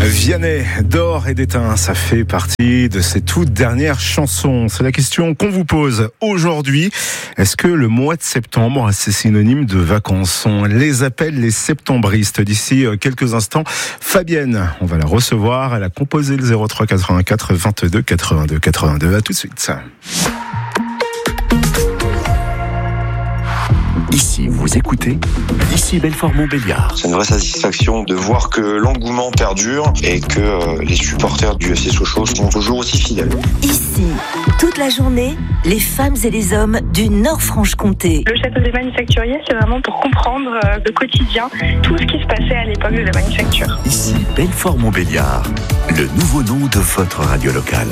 Vianney, d'or et d'étain, ça fait partie de ces toutes dernières chansons. C'est la question qu'on vous pose aujourd'hui. Est-ce que le mois de septembre, c'est synonyme de vacances? On les appelle les septembristes. D'ici quelques instants, Fabienne, on va la recevoir. Elle a composé le 03 84 22 82 82. À tout de suite. Ici, vous écoutez Ici Belfort-Montbéliard. C'est une vraie satisfaction de voir que l'engouement perdure et que les supporters du FC Sochaux sont toujours aussi fidèles. Ici, toute la journée, les femmes et les hommes du Nord-Franche-Comté. Le château des manufacturiers, c'est vraiment pour comprendre le quotidien, tout ce qui se passait à l'époque de la manufacture. Ici Belfort-Montbéliard, le nouveau nom de votre radio locale.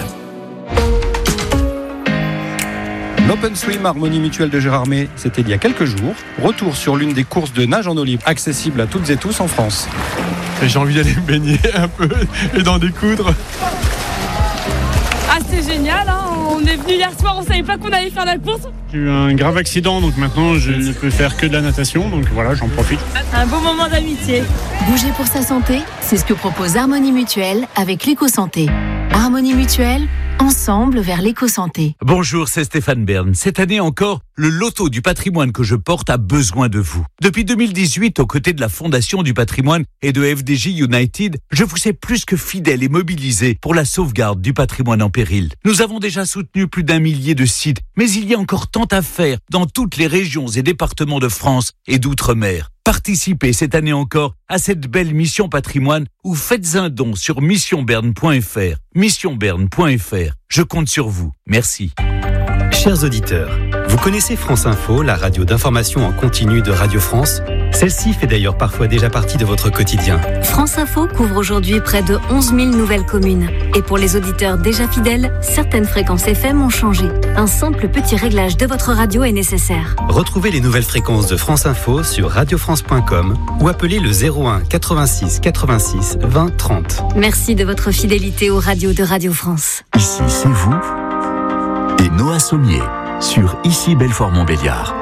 L'Open Swim Harmonie Mutuelle de Gérardmer, c'était il y a quelques jours. Retour sur l'une des courses de nage en eau libre, accessible à toutes et tous en France. J'ai envie d'aller me baigner un peu et d'en découdre. Ah, c'est génial, hein. On est venu hier soir, on savait pas qu'on allait faire la course. J'ai eu un grave accident, donc maintenant je ne peux faire que de la natation, donc voilà, j'en profite. Un beau moment d'amitié. Bouger pour sa santé, c'est ce que propose Harmonie Mutuelle avec l'éco-santé. Harmonie Mutuelle, ensemble vers l'éco-santé. Bonjour, c'est Stéphane Bern. Cette année encore, le loto du patrimoine que je porte a besoin de vous. Depuis 2018, aux côtés de la Fondation du patrimoine et de FDJ United, je vous sais plus que fidèle et mobilisé pour la sauvegarde du patrimoine en péril. Nous avons déjà soutenu plus d'1 millier de sites, mais il y a encore tant à faire dans toutes les régions et départements de France et d'outre-mer. Participez cette année encore à cette belle mission patrimoine ou faites un don sur missionberne.fr. Missionberne.fr. Je compte sur vous. Merci. Chers auditeurs, vous connaissez France Info, la radio d'information en continu de Radio France? Celle-ci fait d'ailleurs parfois déjà partie de votre quotidien. France Info couvre aujourd'hui près de 11 000 nouvelles communes. Et pour les auditeurs déjà fidèles, certaines fréquences FM ont changé. Un simple petit réglage de votre radio est nécessaire. Retrouvez les nouvelles fréquences de France Info sur radiofrance.com ou appelez le 01 86 86 20 30. Merci de votre fidélité aux radios de Radio France. Ici, c'est vous et Noah Sommier sur Ici Belfort-Montbéliard.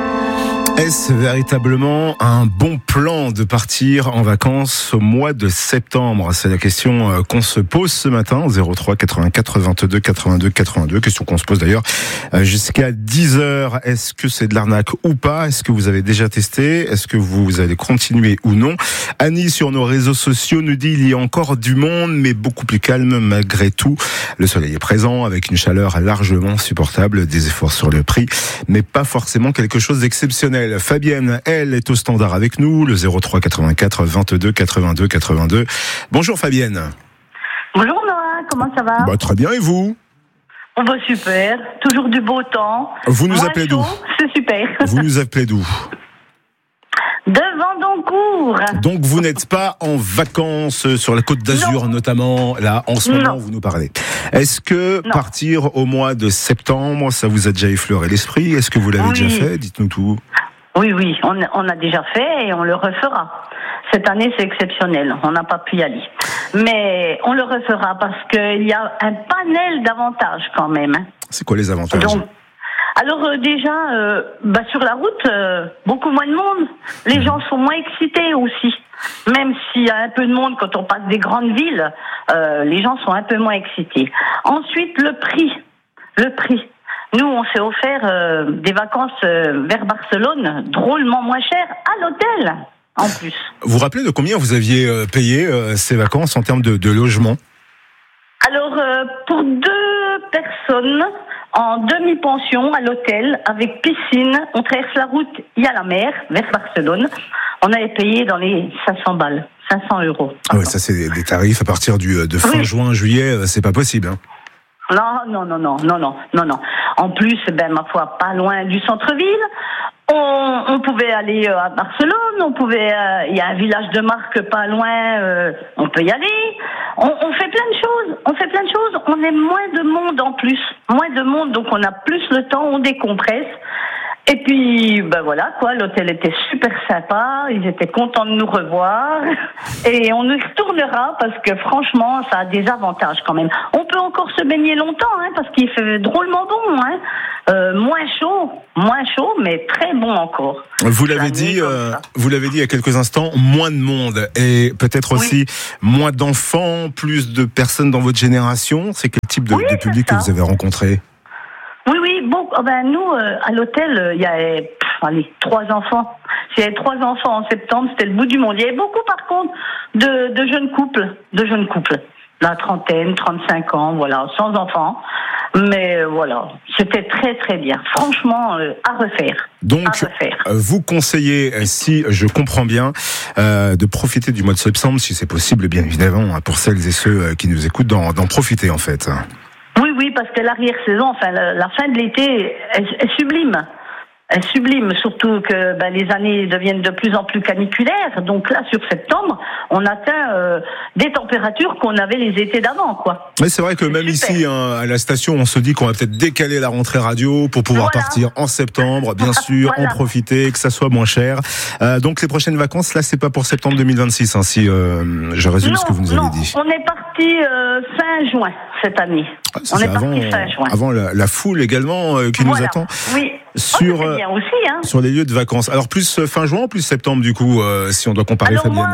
Est-ce véritablement un bon plan de partir en vacances au mois de septembre? C'est la question qu'on se pose ce matin, 03 84 22 82 82. Question qu'on se pose d'ailleurs jusqu'à 10h. Est-ce que c'est de l'arnaque ou pas? Est-ce que vous avez déjà testé? Est-ce que vous allez continuer ou non? Annie, sur nos réseaux sociaux, nous dit il y a encore du monde, mais beaucoup plus calme malgré tout. Le soleil est présent avec une chaleur largement supportable, des efforts sur le prix, mais pas forcément quelque chose d'exceptionnel. Fabienne, elle, est au standard avec nous, le 03 84 22 82 82. Bonjour Fabienne. Bonjour Noah, comment ça va? Très bien, et vous? On va super, toujours du beau temps. Vous nous appelez d'où? C'est super. Vous nous appelez d'où? De Vendoncourt. Donc vous n'êtes pas en vacances sur la Côte d'Azur, notamment, là, en ce moment, vous nous parlez. Est-ce que partir au mois de septembre, ça vous a déjà effleuré l'esprit? Est-ce que vous l'avez déjà fait? Dites-nous tout. Oui, on a déjà fait et on le refera. Cette année, c'est exceptionnel. On n'a pas pu y aller. Mais on le refera parce qu'il y a un panel d'avantages quand même. C'est quoi les avantages? Alors déjà, sur la route, beaucoup moins de monde. Les gens sont moins excités aussi. Même s'il y a un peu de monde quand on passe des grandes villes, les gens sont un peu moins excités. Ensuite, le prix. Nous, on s'est offert des vacances vers Barcelone, drôlement moins cher, à l'hôtel, en plus. Vous vous rappelez de combien vous aviez payé ces vacances en termes de logement? Alors, pour 2 personnes, en demi-pension, à l'hôtel, avec piscine, on traverse la route, il y a la mer, vers Barcelone, on avait payé dans les 500 balles, 500 euros. Ah ouais, ça c'est des tarifs à partir de fin juin, juillet, c'est pas possible, hein. Non. En plus, ma foi, pas loin du centre-ville. On pouvait aller à Barcelone, il y a un village de marque pas loin, on peut y aller. On fait plein de choses. On est moins de monde en plus. Moins de monde, donc on a plus le temps, on décompresse. Et puis, ben voilà, quoi, l'hôtel était super sympa, ils étaient contents de nous revoir, et on y retournera parce que franchement, ça a des avantages quand même. On peut encore se baigner longtemps, hein, parce qu'il fait drôlement bon, hein. Moins chaud, mais très bon encore. Vous l'avez dit il y a quelques instants, moins de monde et peut-être aussi moins d'enfants, plus de personnes dans votre génération. C'est quel type de public que vous avez rencontré? Oui, bon, nous, à l'hôtel, il y avait 3 enfants. S'il y avait 3 enfants en septembre, c'était le bout du monde. Il y avait beaucoup, par contre, de jeunes couples. La trentaine, 35 ans, voilà, sans enfants. Mais voilà, c'était très très bien. Franchement, à refaire. Donc, vous conseillez, si je comprends bien, de profiter du mois de septembre, si c'est possible, bien évidemment, pour celles et ceux qui nous écoutent, d'en profiter en fait. Oui, parce que l'arrière-saison, enfin la fin de l'été, est sublime. Elle sublime, surtout que les années deviennent de plus en plus caniculaires. Donc là, sur septembre, on atteint des températures qu'on avait les étés d'avant, quoi. Mais c'est vrai que même ici, à la station, on se dit qu'on va peut-être décaler la rentrée radio pour pouvoir partir en septembre, bien sûr, en profiter, que ça soit moins cher. Donc les prochaines vacances, là, c'est pas pour septembre 2026, hein, si je résume ce que vous nous avez dit. On est parti fin juin cette année. On est parti fin juin. Avant la foule également qui nous attend. Oui. Sur bien aussi, hein. Sur les lieux de vacances. Alors plus fin juin ou plus septembre du coup, si on doit comparer, Fabienne. Moi,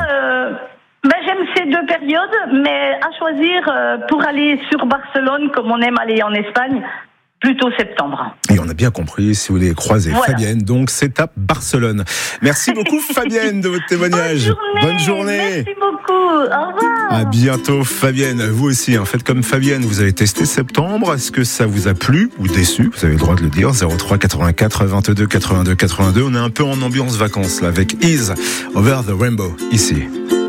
j'aime ces deux périodes, mais à choisir pour aller sur Barcelone, comme on aime aller en Espagne, plutôt septembre. Et on a bien compris, si vous voulez croiser Fabienne, donc c'est à Barcelone. Merci beaucoup Fabienne de votre témoignage. Bonne journée. Merci beaucoup. Au revoir. À bientôt Fabienne. Vous aussi, faites comme Fabienne, vous avez testé septembre. Est-ce que ça vous a plu ou déçu? Vous avez le droit de le dire. 03 84 22 82 82. On est un peu en ambiance vacances là avec Is Over the Rainbow ici.